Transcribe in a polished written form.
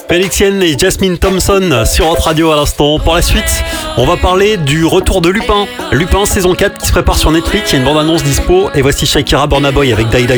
Félixien et Jasmine Thompson sur Hot Radio à l'instant. Pour la suite, on va parler du retour de Lupin. Lupin saison 4 qui se prépare sur Netflix. Il y a une bande-annonce dispo. Et voici Shakira Burna Boy avec Die Die.